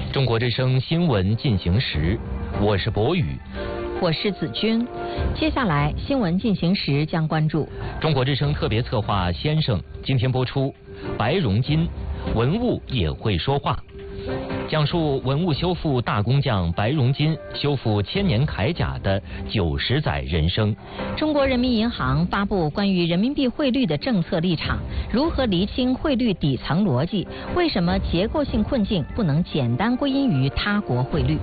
中国之声新闻进行时，我是博宇， 我是子君。接下来新闻进行时将关注中国之声特别策划《先生》今天播出白荣金，文物也会说话，讲述文物修复大工匠白荣金修复千年铠甲的90载人生。 中国人民银行发布关于人民币汇率的政策立场，如何厘清汇率底层逻辑？为什么结构性困境不能简单归因于他国汇率？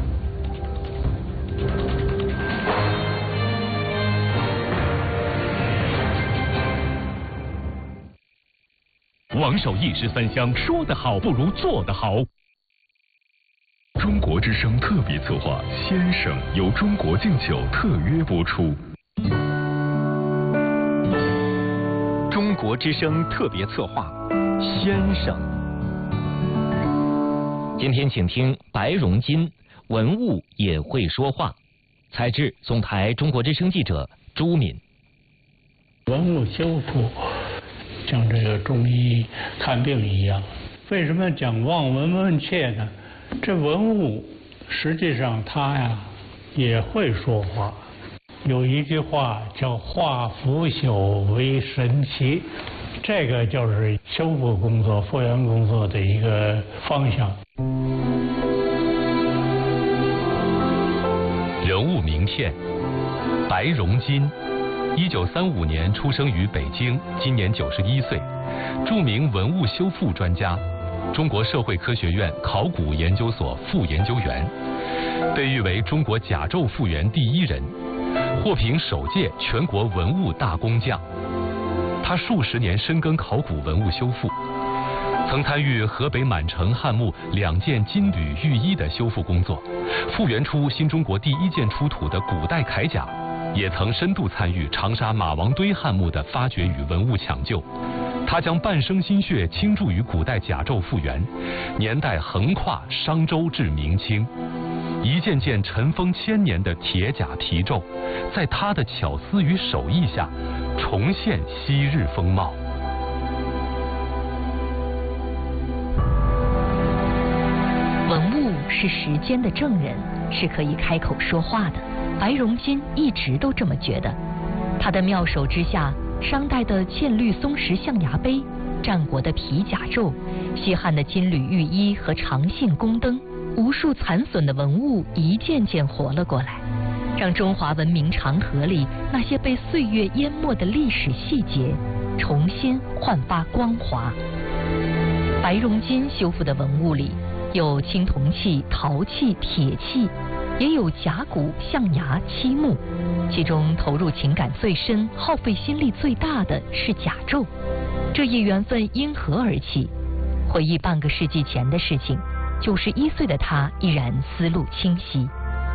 王守义13香，说得好不如做得好。中国之声特别策划《先生》由中国敬酒特约播出。 中国之声特别策划《先生》， 今天请听白荣金，文物也会说话。采制总台中国之声记者朱敏。 文物修复像这个中医看病一样，为什么讲望闻问切呢？这文物实际上它呀也会说话。有一句话叫化腐朽为神奇，这个就是修复工作、复原工作的一个方向。 人物名片：白荣金，1935年出生于北京，今年91岁，著名文物修复专家，中国社会科学院考古研究所副研究员，被誉为中国甲胄复原第一人，获评首届全国文物大工匠。他数十年深耕考古文物修复，曾参与河北满城汉墓2件金缕玉衣的修复工作，复原出新中国第1件出土的古代铠甲，也曾深度参与长沙马王堆汉墓的发掘与文物抢救。他将半生心血倾注于古代甲胄复原，年代横跨商周至明清，一件件尘封1000年的铁甲皮胄，在他的巧思与手艺下重现昔日风貌。 文物是时间的证人，是可以开口说话的。白荣金一直都这么觉得。他的妙手之下，商代的嵌绿松石象牙杯，战国的皮甲胄，西汉的金缕玉衣和长信宫灯，无数残损的文物一件件活了过来，让中华文明长河里那些被岁月淹没的历史细节重新焕发光华。白荣金修复的文物里有青铜器、陶器、铁器，也有甲骨、象牙、漆木，其中投入情感最深、耗费心力最大的是甲胄。这一缘分因何而起？回忆半个世纪前的事情，91岁的他依然思路清晰。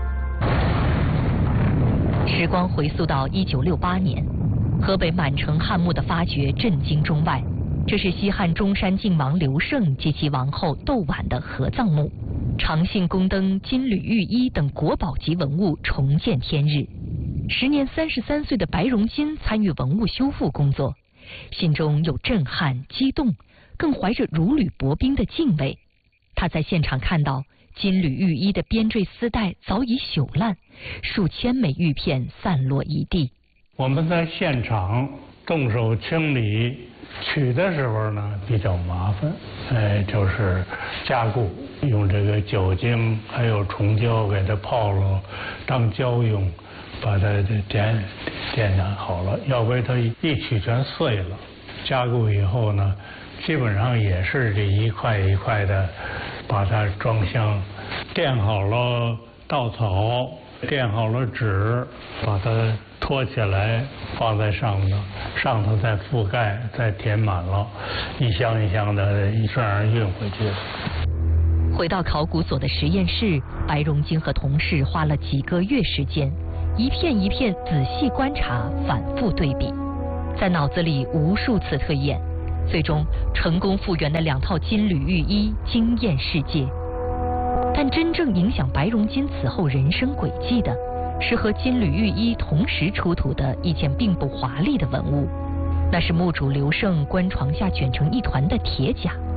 时光回溯到1968年，河北满城汉墓的发掘震惊中外。这是西汉中山靖王刘胜及其王后窦婉的合葬墓，长信宫灯、金缕玉衣等国宝级文物重见天日。时年33岁的白荣金参与文物修复工作，心中有震撼、激动，更怀着如履薄冰的敬畏。他在现场看到金缕玉衣的编缀丝带早已朽烂，数千枚玉片散落一地。 我们在现场动手清理取的时候呢比较麻烦，就是加固，用这个酒精还有虫胶给它泡了当胶用，把它点燃好了，要不然它一取全碎了。加固以后呢，基本上也是这一块一块的把它装箱，垫好了稻草，垫好了纸，把它托起来放在上头再覆盖，再填满了，一箱一箱的这样运回去。 回到考古所的实验室，白荣金和同事花了几个月时间，一片一片仔细观察，反复对比，在脑子里无数次推演，最终成功复原的2套金缕玉衣惊艳世界。但真正影响白荣金此后人生轨迹的，是和金缕玉衣同时出土的一件并不华丽的文物，那是墓主刘胜棺床下卷成一团的铁甲。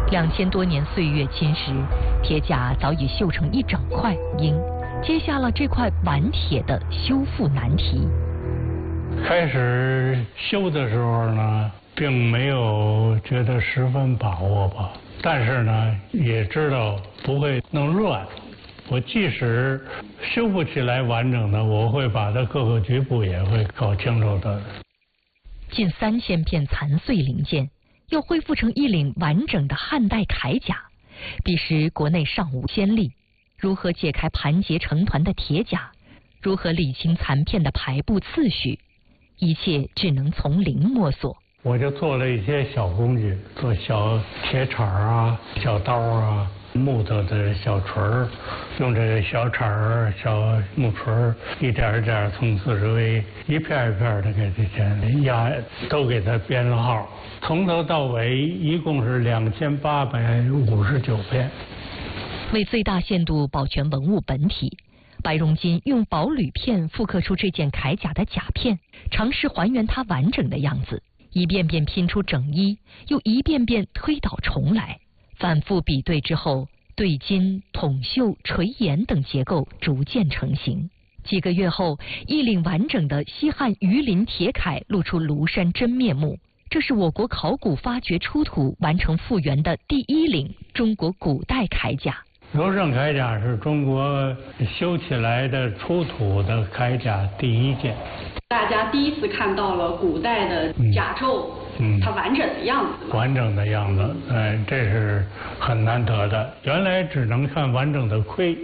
2000多年岁月侵蚀，铁甲早已锈成一整块，应接下了这块顽铁的修复难题。 开始修的时候呢，并没有觉得十分把握吧，但是呢，也知道不会弄乱。我即使修不起来完整的，我会把它各个局部也会搞清楚的。 近3000片残碎零件，又恢复成一领完整的汉代铠甲，彼时国内尚无先例。如何解开盘结成团的铁甲？如何理清残片的排布次序？一切只能从零摸索。 我就做了一些小工具，做小铁铲啊、小刀啊、木头的小锤儿，用这个小铲儿、小木锤儿，一点一点从四周围一片一片的给这些压，都给它编了号。从头到尾一共是2859片。 为最大限度保全文物本体，白荣金用薄铝片复刻出这件铠甲的甲片，尝试还原它完整的样子，一遍遍拼出整衣，又一遍遍推倒重来，反复比对之后，对襟、筒袖、垂沿等结构逐渐成型。几个月后，一领完整的西汉鱼鳞铁铠露出庐山真面目。这是我国考古发掘出土完成复原的第一领中国古代铠甲。 柔胜铠甲是中国修起来的出土的铠甲第一件。 大家第一次看到了古代的甲胄，它完整的样子。 完整的样子，这是很难得的。原来只能看完整的盔。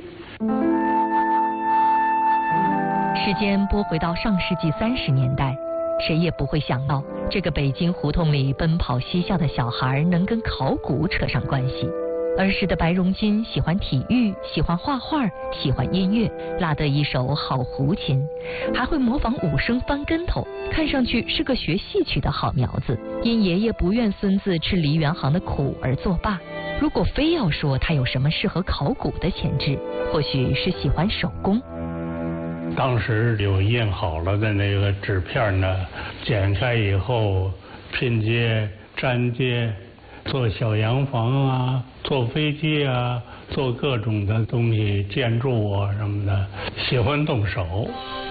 时间拨回到上世纪30年代，谁也不会想到，这个北京胡同里奔跑嬉笑的小孩能跟考古扯上关系。儿时的白荣金喜欢体育，喜欢画画，喜欢音乐，拉得一手好胡琴，还会模仿武生翻跟头，看上去是个学戏曲的好苗子。因爷爷不愿孙子吃梨园行的苦而作罢。如果非要说他有什么适合考古的潜质，或许是喜欢手工。 当时有印好了的那个纸片呢，剪开以后拼接、粘接，做小洋房啊，做飞机啊，做各种的东西，建筑啊什么的，喜欢动手。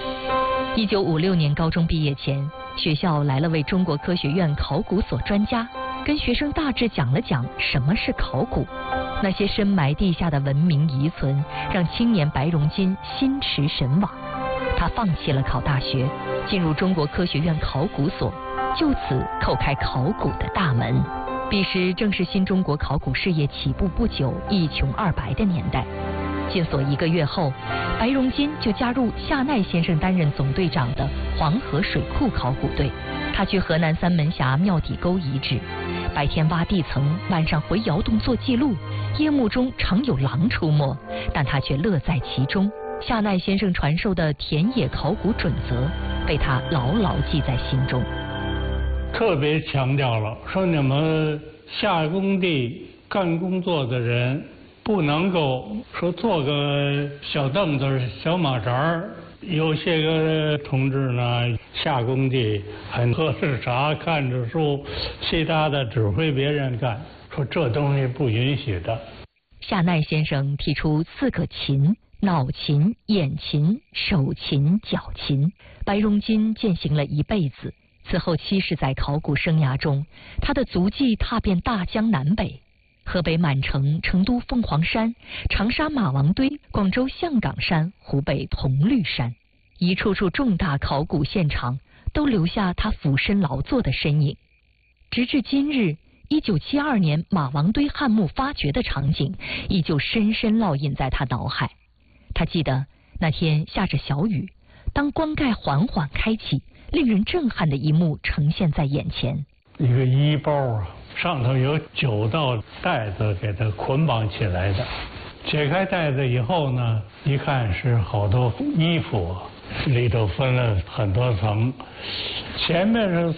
1956年高中毕业前，学校来了位中国科学院考古所专家，跟学生大致讲了讲什么是考古。那些深埋地下的文明遗存，让青年白荣金心驰神往。他放弃了考大学，进入中国科学院考古所，就此叩开考古的大门。彼时正是新中国考古事业起步不久、一穷二白的年代。进所1个月后，白荣金就加入夏奈先生担任总队长的黄河水库考古队。他去河南三门峡庙底沟遗址，白天挖地层，晚上回窑洞做记录。夜幕中常有狼出没，但他却乐在其中。夏奈先生传授的田野考古准则被他牢牢记在心中。 特别强调了，说你们下工地干工作的人，不能够说坐个小凳子、小马扎儿。有些个同志呢，下工地很喝着茶、看着书，其他的指挥别人干，说这东西不允许的。 夏奈先生提出4个勤：脑勤、眼勤、手勤、脚勤。白荣金践行了一辈子。此后70载考古生涯中，他的足迹踏遍大江南北，河北满城、成都凤凰山、长沙马王堆、广州象岗山、湖北铜绿山，一处处重大考古现场都留下他俯身劳作的身影。直至今日，1972年马王堆汉墓发掘的场景依旧深深烙印在他脑海。他记得那天下着小雨，当棺盖缓缓开启，令人震撼的一幕呈现在眼前。 一个衣包啊，上头有9道带子给它捆绑起来的。解开带子以后呢，一看是好多衣服，里头分了很多层，前面是